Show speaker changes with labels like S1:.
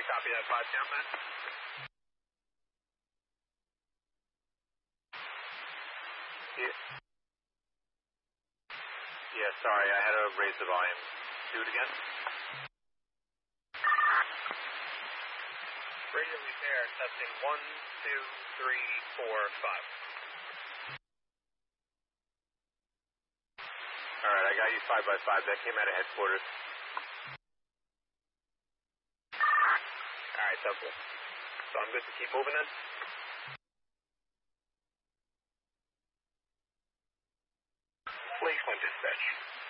S1: you copy that 5 count, man? Yeah, sorry, I had to raise the volume. Do it again. Radio repair, testing 1, 2, 3, 4, 5. Alright, I got you 5 by 5. That came out of headquarters. Alright, sounds good. So I'm good to keep moving then? Lakeland dispatch.